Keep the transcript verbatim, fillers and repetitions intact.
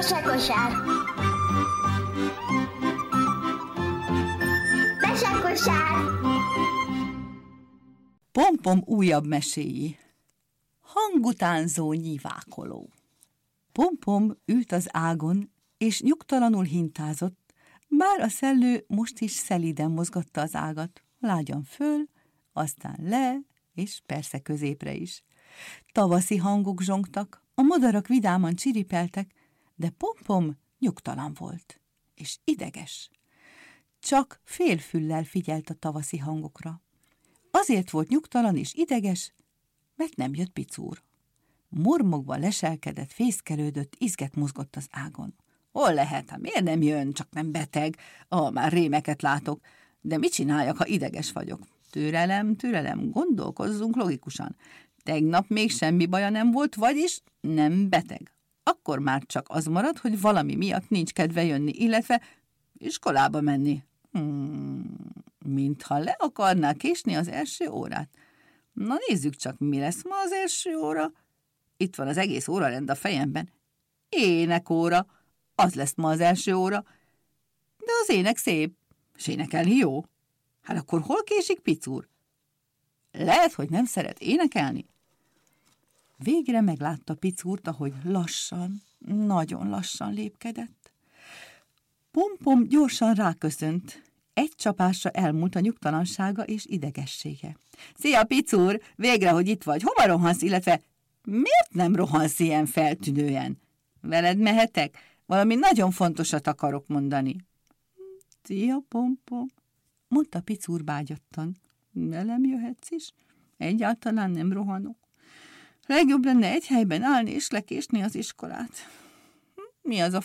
Mesekosár. Mesekosár. Pompom újabb meséi. Hangutánzó nyivákoló. Pompom ült az ágon, és nyugtalanul hintázott, bár a szellő most is szelíden mozgatta az ágat, lágyan föl, aztán le, és persze középre is. Tavaszi hangok zsongtak, a madarak vidáman csiripeltek, de Pompom nyugtalan volt, és ideges. Csak félfüllel figyelt a tavaszi hangokra. Azért volt nyugtalan és ideges, mert nem jött Picúr. Mormogva leselkedett, fészkelődött, izget mozgott az ágon. Hol lehet? Hát miért nem jön? Csak nem beteg. Ah, már rémeket látok. De mit csináljak, ha ideges vagyok? Türelem, türelem, gondolkozzunk logikusan. Tegnap még semmi baja nem volt, vagyis nem beteg. Akkor már csak az marad, hogy valami miatt nincs kedve jönni, illetve iskolába menni. Hmm, mintha le akarná késni az első órát. Na nézzük csak, mi lesz ma az első óra. Itt van az egész órarend a fejemben. Énekóra, az lesz ma az első óra. De az ének szép, és énekelni jó. Hát akkor hol késik Picúr? Lehet, hogy nem szeret énekelni. Végre meglátta Picúrt, ahogy lassan, nagyon lassan lépkedett. Pompom gyorsan ráköszönt. Egy csapásra elmúlt a nyugtalansága és idegessége. Szia, Picúr! Végre, hogy itt vagy. Hova rohansz, illetve miért nem rohansz ilyen feltűnően? Veled mehetek? Valami nagyon fontosat akarok mondani. Szia, Pompom! Mondta Picúr bágyattan. Velem jöhetsz is? Egyáltalán nem rohanok. Legjobb lenne egy helyben állni és lekésni az iskolát. Mi az a